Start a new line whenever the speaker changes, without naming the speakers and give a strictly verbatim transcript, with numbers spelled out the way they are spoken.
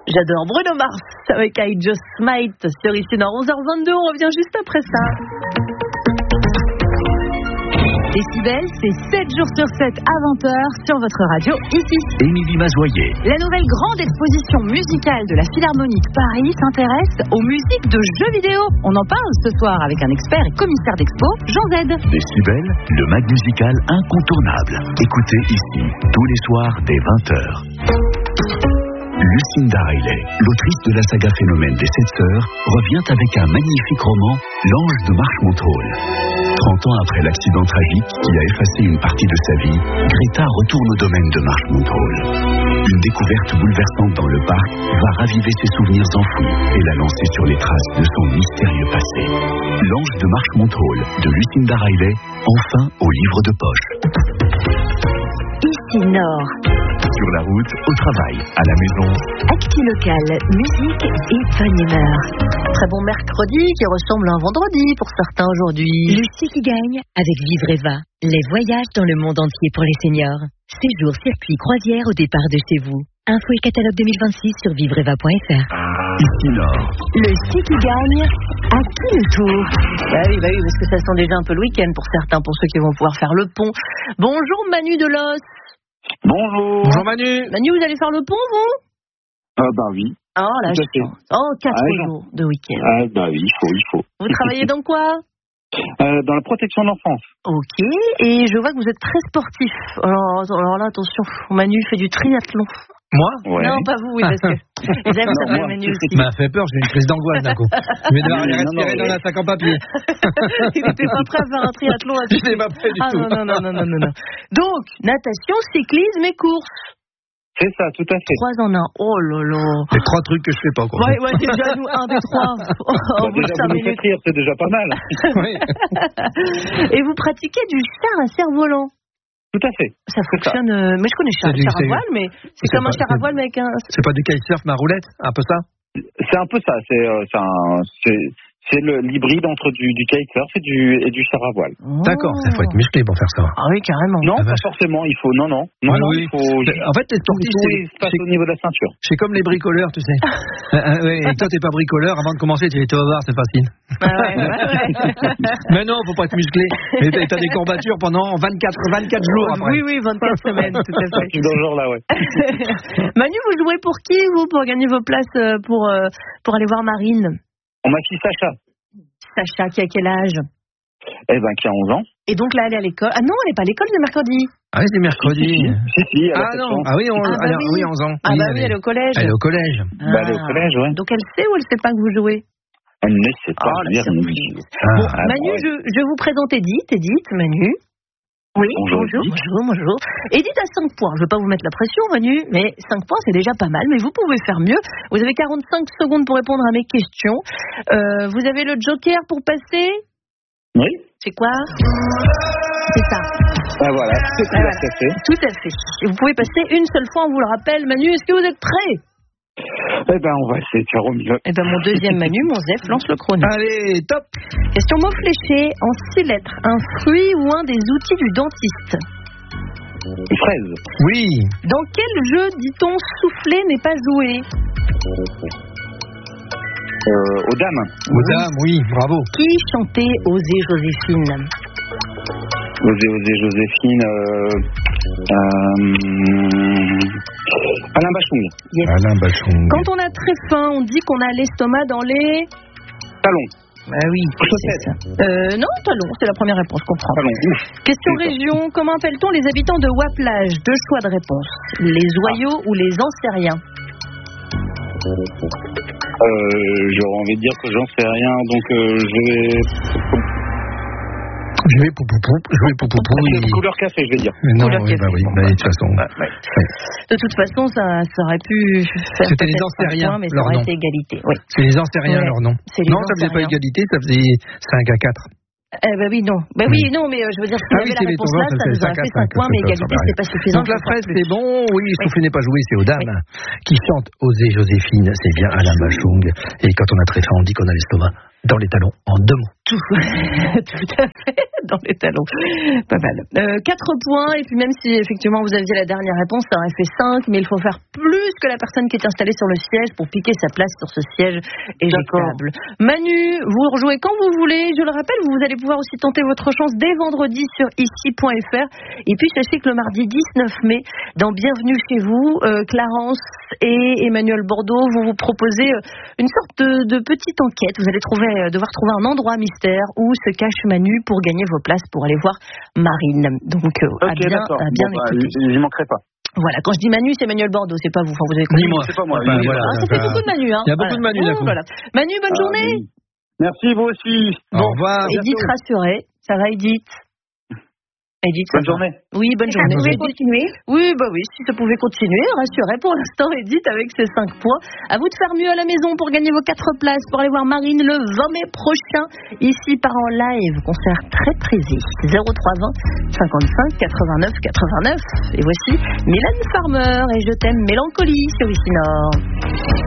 J'adore Bruno Mars avec I Just Might sur ici dans onze heures vingt-deux. On revient juste après ça. Décibel, c'est sept jours sur sept à vingt heures sur votre radio ici.
Émilie Mazoyer.
La nouvelle grande exposition musicale de la Philharmonie de Paris s'intéresse aux musiques de jeux vidéo. On en parle ce soir avec un expert et commissaire d'expo, Jean Z.
Décibel, le mag musical incontournable. Écoutez ici, tous les soirs dès vingt heures. Lucinda Riley, l'autrice de la saga Phénomène des Sept Sœurs, revient avec un magnifique roman, L'Ange de Marshmontroll. trente ans après l'accident tragique qui a effacé une partie de sa vie, Greta retourne au domaine de Marshmontroll. Une découverte bouleversante dans le parc va raviver ses souvenirs enfouis et la lancer sur les traces de son mystérieux passé. L'Ange de Marshmontroll de Lucinda Riley, enfin au livre de poche.
Ici Nord.
Sur la route, au travail, à la maison.
Actu local, musique et bonne humeur. Très bon mercredi qui ressemble à un vendredi pour certains aujourd'hui.
Lucie qui gagne avec Vivreva. Les voyages dans le monde entier pour les seniors. Séjour, circuit, croisière au départ de chez vous. Info et catalogue deux mille vingt-six sur vivreva point f r.
Ici Nord.
Le ski qui gagne, à qui le tour? Bah oui, bah oui, parce que ça sent déjà un peu le week-end pour certains, pour ceux qui vont pouvoir faire le pont. Bonjour Manu Delos.
Bonjour.
Bonjour Manu.
Manu, vous allez faire le pont, vous?
Ah bah oui.
Oh, la chance. Oh, quatre
ah,
jours de week-end.
Ah bah oui, il faut, il faut.
Vous travaillez dans quoi?
euh, Dans la protection de l'enfance.
Ok, et je vois que vous êtes très sportif. Alors, alors là, attention, Manu fait du triathlon.
Moi?
Ouais.
Non, pas vous, oui, parce que vous avez ça
moi,
Manu
c'est-
aussi.
Ça m'a fait peur, j'ai une crise d'angoisse d'un coup. Je vais devoir aller
Non, non,
respirer
non,
dans un sac en papier.
Il n'était pas prêt à faire un triathlon.
Je n'ai pas fait du
Ah
tout.
non, non, non, non, non, non, non. Donc, natation, cyclisme et course.
C'est ça, tout à fait.
Trois en un. Oh là là.
C'est trois trucs que je fais pas, quoi.
Ouais, ouais, c'est déjà nous, un des trois.
Bah,
En bout de
déjà,
cinq
vous nous
minutes.
faites rire, c'est déjà pas mal.
Oui.
Et vous pratiquez du char à cerf-volant.
Tout à fait.
Ça fonctionne. euh, Mais je connais char,
C'est du-
char à
c'est-
voile, mais c'est
c'est
comme un
pas-
char à
c'est-
voile, mais avec un.
C'est pas du kitesurf, ma roulette? Un peu ça?
C'est un peu ça. C'est euh, c'est un- c'est- c'est le- l'hybride entre du, du kitesurf et du, et du char à voile.
D'accord, ça faut être musclé pour faire ça.
Ah oui, carrément.
Non,
Ah,
pas
vache.
forcément. Il faut. Non, non. Non,
Ah,
non,
oui.
il faut.
Mais En fait, les sportifs,
Tout
c'est-
se passe
c'est
au niveau de la ceinture.
c'est comme les bricoleurs, tu sais. Euh, euh, ouais, et toi, t'es pas bricoleur, avant de commencer, tu dis, tu vas voir, c'est facile.
Ah ouais, ouais, ouais.
Mais non, faut pas être musclé. Et t'as t'as des courbatures pendant vingt-quatre, vingt-quatre jours après.
Oui, oui, vingt-quatre semaines, tout à fait.
Je suis dans ce genre-là, ouais.
Manu, vous jouez pour qui, vous, pour gagner vos places euh, pour, euh, pour aller voir Marine?
On m'a dit Sacha.
Sacha, qui a quel âge?
Eh ben, qui a onze ans.
Et donc là, elle est à l'école. Ah non, elle n'est pas à l'école, c'est mercredi.
Ah oui, c'est mercredi.
Si, si, elle a
Ah
sept
non,
ans.
ah oui, on,
Ah bah
alors,
oui.
oui, onze ans.
Ah bah oui,
elle,
elle est au collège.
elle est au collège.
Bah, elle est au collège, ouais.
Donc elle sait ou elle sait pas que vous jouez?
Elle ne sait pas.
Oh, la
dire oui.
surprise.
Ah.
Bon,
Ah,
Manu,
ouais.
je, je vous présente Edith. Edith, Manu. Oui,
Bonjour,
bonjour,
Edith.
bonjour, bonjour. Edith a cinq points. Je ne vais pas vous mettre la pression, Manu, mais cinq points, c'est déjà pas mal. Mais vous pouvez faire mieux. Vous avez quarante-cinq secondes pour répondre à mes questions. Euh, vous avez le joker pour passer?
Oui.
C'est quoi? C'est ça.
Ah voilà, c'est
Ah,
tout
voilà.
à fait.
Tout à fait. Et vous pouvez passer une seule fois, on vous le rappelle. Manu, est-ce que vous êtes prêts?
Eh ben, on va essayer de faire au mieux.
Eh ben, mon deuxième Manu, mon Zef, lance le chrono.
Allez, top.
Question mot fléché, en six lettres. Un fruit ou un des outils du dentiste?
Une fraise.
Oui.
Dans quel jeu dit-on souffler n'est pas joué?
Euh, aux dames.
Aux dames, oui, bravo.
Qui chantait Osez Joséphine?
Osez, osez, Joséphine. Euh, euh, Alain Bachung.
Yes.
Alain Bachung.
Quand on a très faim, on dit qu'on a l'estomac dans les...
Talon.
Bah oui,
Chaussettes.
Euh, non, talon, c'est la première réponse, je comprends.
Talon. Ouf.
Question
D'accord.
région, comment appelle-t-on les habitants de Waplage? Deux choix de réponse. Les Oyaux ou les Ancériens?
Euh, J'aurais envie de dire que j'en sais rien, donc euh, je vais.
Je vais pou pou pou, je vais pou pou pou.
C'est couleur café, je vais dire.
Mais non,
Couleur
oui,
café.
bah oui, bah, de toute façon.
Ouais, ouais.
De toute façon, ça, ça aurait pu faire
C'était les
peut-être un
Ancériens,
point, mais ça
leur
aurait
nom.
été égalité. Oui.
C'est les Ancériens,
Ouais.
leur nom.
C'est les
Non, ça faisait pas
Ancériens.
égalité, ça faisait cinq à quatre.
Eh ben oui, non. Ben oui, non, mais euh, je veux dire, si
Ah
vous
oui,
avez
c'est
la
les
réponse
tournants,
là,
ça
ça
fait
nous aurait
cinq à
fait cinq
cinq,
points,
ça
mais
fait pas,
égalité,
ça
c'est pas suffisant.
Donc la
je
fraise,
pense
c'est bon. Oui, souffler n'est pas joué, c'est aux dames. Qui chante Osez Joséphine, c'est bien Alain Bachung. Et quand on a très faim, on dit qu'on a l'estomac Dans les talons, en deux mots.
Tout, tout à fait, dans les talons. Pas mal. Euh, quatre points, et puis même si effectivement vous aviez la dernière réponse, ça aurait fait cinq, mais il faut faire plus que la personne qui est installée sur le siège pour piquer sa place sur ce siège éjectable. Manu, vous rejouez quand vous voulez. Je le rappelle, vous allez pouvoir aussi tenter votre chance dès vendredi sur ici point f r. Et puis sachez que le mardi dix-neuf mai, dans Bienvenue chez vous, euh, Clarence et Emmanuel Bordeaux vont vous proposer euh, une sorte de, de petite enquête. Vous allez trouver, euh, devoir trouver un endroit mystère où se cache Manu pour gagner vos places pour aller voir Marine. Donc euh, à
Ok,
bien,
d'accord.
à bien
Bon, bah,
écouter.
j'y manquerai pas.
Voilà, quand je dis Manu, c'est Emmanuel Bordeaux, c'est pas vous. Enfin, vous avez
Ni moi.
C'est pas moi.
Enfin,
oui,
voilà,
Ah, ça
donc,
fait
euh,
beaucoup de Manu, hein.
Il y a beaucoup de Manu,
Voilà.
d'accord.
Voilà. Manu, bonne
Ah,
journée.
oui. Merci, vous aussi.
Au revoir.
Edith rassurée. Ça va, Edith? Edith, ça
Bonne
va.
journée.
Oui, bonne
Ça
journée.
pouvait
Edith.
continuer.
Oui, bah oui, si ça pouvait continuer, rassurez pour l'instant, Edith, avec ses cinq points. À vous de faire mieux à la maison pour gagner vos quatre places pour aller voir Marine le vingt mai prochain, ici par en live, concert très prisé. zéro trois vingt cinquante-cinq quatre-vingt-neuf quatre-vingt-neuf. Et voici Mylène Farmer et Je t'aime mélancolie sur Ici Nord.